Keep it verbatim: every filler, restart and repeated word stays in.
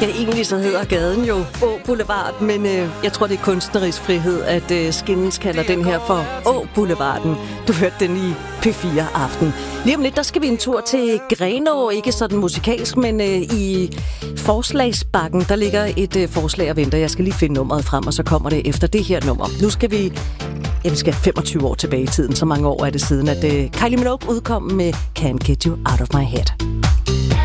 Ja, egentlig så hedder gaden jo Å Boulevard, men øh, jeg tror, det er kunstnerisk frihed, at øh, Skins kalder den her for Å Boulevarden. Du hørte den i P fire Aften. Lige om lidt, der skal vi en tur til Grenaa, ikke sådan musikalsk, men øh, i forslagsbakken, der ligger et øh, forslag og venter. Jeg skal lige finde nummeret frem, og så kommer det efter det her nummer. Nu skal vi, ja, vi skal femogtyve år tilbage i tiden, så mange år er det siden, at øh, Kylie Minogue udkom med Can't Get You Out of My Head.